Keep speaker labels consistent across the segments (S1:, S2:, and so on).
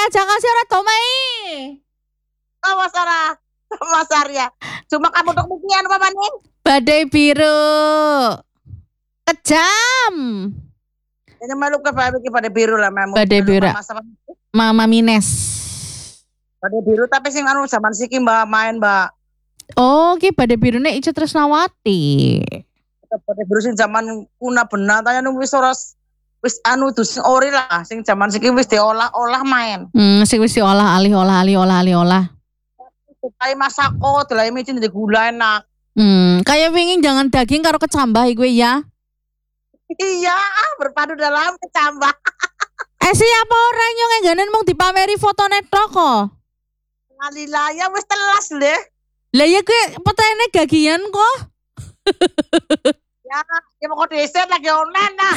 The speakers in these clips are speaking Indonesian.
S1: aja kasih orang tomai.
S2: Oh Mas Arya. Cuma kamu dok mikian apa maning?
S1: Badai biru. Kejam.
S2: Ini malu ke pada biru lah mamu.
S1: Badai biru. Mama Mines.
S2: Badai biru tapi sing anu zaman siki Mbak main Mbak.
S1: Oh, ki badai birune Ica Tresnawati.
S2: Badai biru sing zaman kuna benar tanya nu wis anu dus ori lah sing zaman siki wis diolah-olah main.
S1: Sing wis diolah alih.
S2: Kayak masako, delai micin di gula enak.
S1: Kayak pingin jangan daging karo kecambah gue ya.
S2: Iya, berpadu dalam kecambah.
S1: Siapa orang yang ngganen mung dipameri fotone tok kok.
S2: Ngalilaya wis telas deh.
S1: Lah ya gue petene gagian kok.
S2: Ya mau desa lagi onen nah.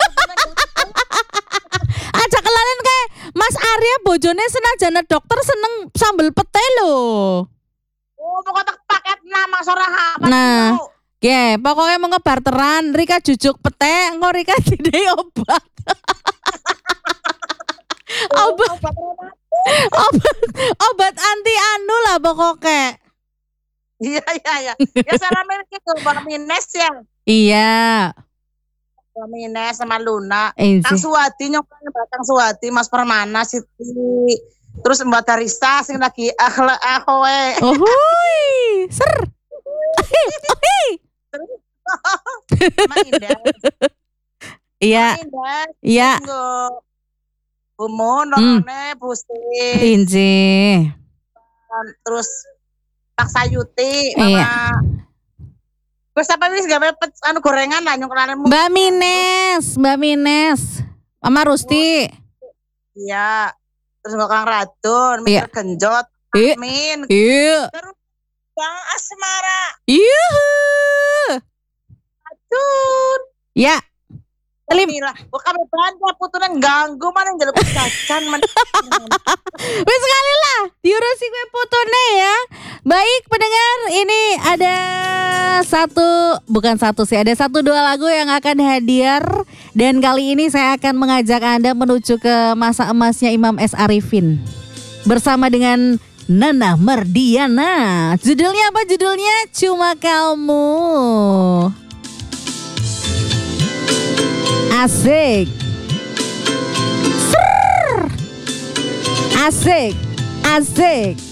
S1: Aja kelalen kayak Mas Arya bojone senajan dokter seneng sambel pete lho.
S2: Oh, pokoknya paket nama soraha.
S1: Nah, pokoknya mau ngebarteran Rika jujuk pete, engko Rika didei obat. obat anti anu lah pokoknya.
S2: Iya. Ya salamin gitu Bang Mines ya.
S1: Iya.
S2: Bang Mines sama Luna. Kang Suwati nyokolan Kang Suwati, Mas Permana, Siti. Terus Mbak Tarista sing lagi ahoe.
S1: Ohui, ser.
S2: Sama Indah.
S1: Iya.
S2: Bumo none pusing.
S1: Inji.
S2: Terus Pak Sayuti sama Terus apa wis gawe anu gorengan lah nyongkrane
S1: Mbak Mines. Mama Rusti.
S2: Iya. Terus Kang Radun, Mr. Genjot, Amin.
S1: Iya.
S2: Terus Bang Asmara.
S1: Iya.
S2: Aduh.
S1: Ya.
S2: Alhamdulillah. Kok kabeh banda putune ganggu mana njaluk jajan men.
S1: Wis sekali lah diurusi gue putune ya. Baik pendengar, ini ada ada 1-2 lagu yang akan hadir. Dan kali ini saya akan mengajak Anda menuju ke masa emasnya Imam S. Arifin bersama dengan Nana Mardiana. Judulnya apa judulnya? Cuma Kamu. Asik. Asik.